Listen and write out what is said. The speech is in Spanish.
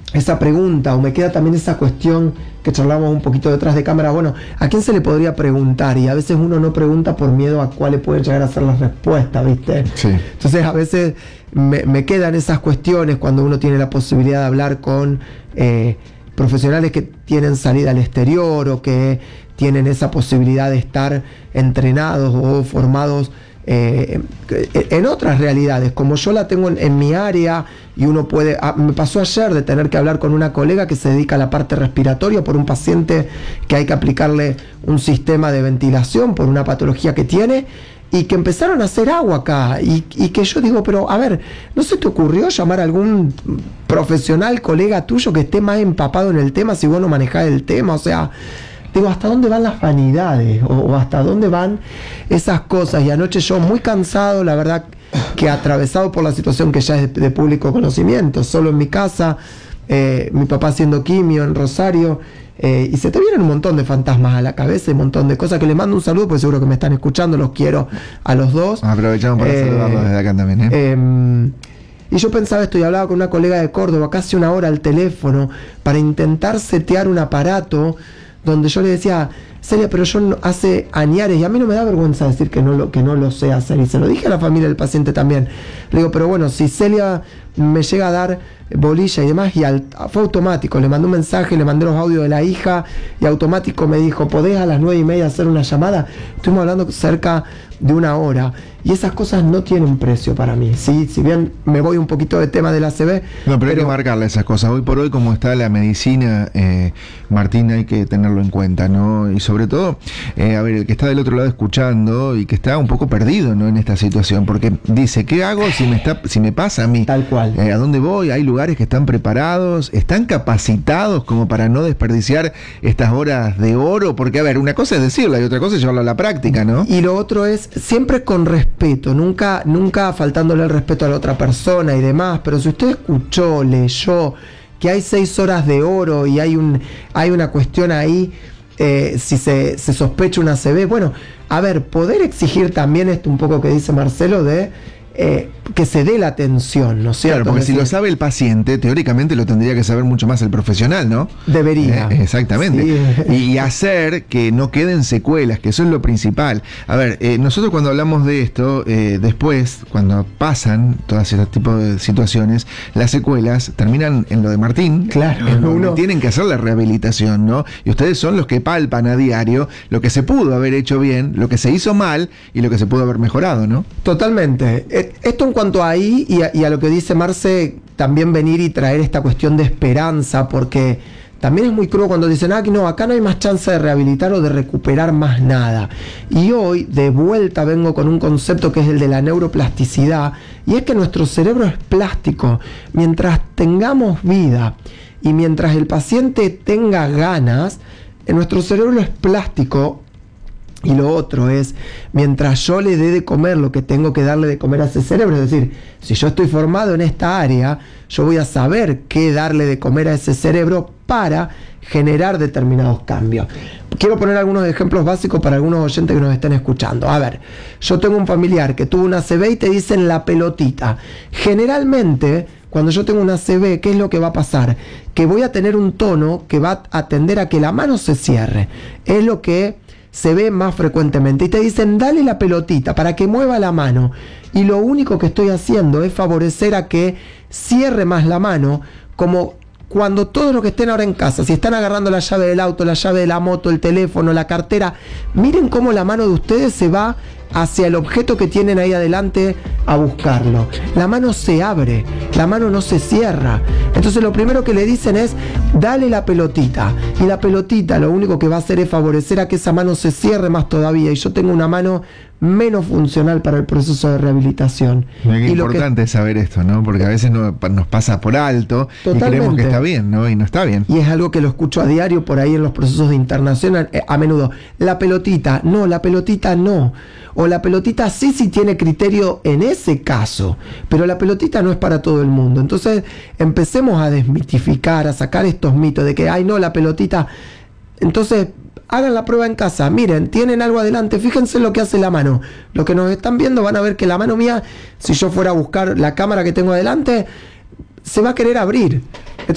esa pregunta, o me queda también esa cuestión que charlamos un poquito detrás de cámara, bueno, ¿a quién se le podría preguntar? Y a veces uno no pregunta por miedo a cuáles pueden llegar a ser las respuestas, ¿viste? Sí. Entonces a veces me quedan esas cuestiones cuando uno tiene la posibilidad de hablar con profesionales que tienen salida al exterior o que tienen esa posibilidad de estar entrenados o formados en otras realidades, como yo la tengo en mi área, y uno puede... me pasó ayer de tener que hablar con una colega que se dedica a la parte respiratoria por un paciente que hay que aplicarle un sistema de ventilación por una patología que tiene, y que empezaron a hacer agua acá, y que yo digo, pero a ver, ¿no se te ocurrió llamar a algún profesional, colega tuyo, que esté más empapado en el tema si vos no manejás el tema? O sea... digo, ¿hasta dónde van las vanidades? O hasta dónde van esas cosas. Y anoche yo muy cansado, la verdad, que atravesado por la situación que ya es de público conocimiento, solo en mi casa, mi papá haciendo quimio en Rosario, y se te vienen un montón de fantasmas a la cabeza, y un montón de cosas, que les mando un saludo, porque seguro que me están escuchando, los quiero a los dos. Aprovechamos para saludarlos desde acá también, y yo pensaba esto, y hablaba con una colega de Córdoba, casi una hora al teléfono, para intentar setear un aparato, donde yo le decía, Celia, pero yo hace añares, y a mí no me da vergüenza decir que no lo sé hacer, y se lo dije a la familia del paciente también. Le digo, pero bueno, si Celia me llega a dar bolilla y demás, y fue automático, le mandé un mensaje, le mandé los audios de la hija, y automático me dijo, ¿podés a las 9:30 hacer una llamada? Estuvimos hablando cerca de una hora, y esas cosas no tienen precio para mí, ¿sí? Si bien me voy un poquito de tema del ACV. No, pero hay que marcarle esas cosas. Hoy por hoy, como está la medicina, Martín, hay que tenerlo en cuenta, ¿no? Y sobre todo, a ver, el que está del otro lado escuchando y que está un poco perdido, ¿no?, en esta situación, porque dice, ¿qué hago si me pasa a mí? Tal cual. ¿A dónde voy? Hay lugares que están preparados, están capacitados como para no desperdiciar estas horas de oro, porque, a ver, una cosa es decirlo y otra cosa es llevarlo a la práctica, ¿no? Y lo otro es siempre con respeto, nunca faltándole el respeto a la otra persona y demás, pero si usted escuchó, leyó que hay 6 horas de oro y hay una cuestión ahí, si se sospecha una ACV, bueno, a ver, poder exigir también esto un poco que dice Marcelo de que se dé la atención, ¿no es cierto? Claro, porque si lo sabe el paciente, teóricamente lo tendría que saber mucho más el profesional, ¿no? Debería. Exactamente. Sí. Y hacer que no queden secuelas, que eso es lo principal. A ver, nosotros cuando hablamos de esto, después, cuando pasan todas estos tipos de situaciones, las secuelas terminan en lo de Martín. Claro. En donde tienen que hacer la rehabilitación, ¿no? Y ustedes son los que palpan a diario lo que se pudo haber hecho bien, lo que se hizo mal y lo que se pudo haber mejorado, ¿no? Totalmente. Esto en cuanto a ahí y a lo que dice Marce, también venir y traer esta cuestión de esperanza, porque también es muy crudo cuando dicen, no, acá no hay más chance de rehabilitar o de recuperar más nada. Y hoy, de vuelta, vengo con un concepto que es el de la neuroplasticidad, y es que nuestro cerebro es plástico. Mientras tengamos vida y mientras el paciente tenga ganas, nuestro cerebro es plástico. Y lo otro es, mientras yo le dé de comer lo que tengo que darle de comer a ese cerebro, es decir, si yo estoy formado en esta área, yo voy a saber qué darle de comer a ese cerebro para generar determinados cambios. Quiero poner algunos ejemplos básicos para algunos oyentes que nos estén escuchando. A ver, yo tengo un familiar que tuvo una ACV y te dicen la pelotita. Generalmente, cuando yo tengo una ACV, ¿qué es lo que va a pasar? Que voy a tener un tono que va a tender a que la mano se cierre. Es lo que se ve más frecuentemente, y te dicen dale la pelotita para que mueva la mano, y lo único que estoy haciendo es favorecer a que cierre más la mano, como cuando todos los que estén ahora en casa, si están agarrando la llave del auto, la llave de la moto, el teléfono, la cartera, miren cómo la mano de ustedes se va hacia el objeto que tienen ahí adelante a buscarlo. La mano se abre, la mano no se cierra. Entonces lo primero que le dicen es dale la pelotita, y la pelotita lo único que va a hacer es favorecer a que esa mano se cierre más todavía, y yo tengo una mano menos funcional para el proceso de rehabilitación. Es importante saber esto, ¿no? Porque a veces nos pasa por alto. Totalmente. Y creemos que está bien, ¿no? Y no está bien. Y es algo que lo escucho a diario por ahí en los procesos de internación, a menudo. La pelotita no. O la pelotita sí tiene criterio en ese caso, pero la pelotita no es para todo el mundo. Entonces empecemos a desmitificar, a sacar estos mitos de que, no, la pelotita. Entonces hagan la prueba en casa, miren, tienen algo adelante, fíjense lo que hace la mano. Los que nos están viendo van a ver que la mano mía, si yo fuera a buscar la cámara que tengo adelante, se va a querer abrir.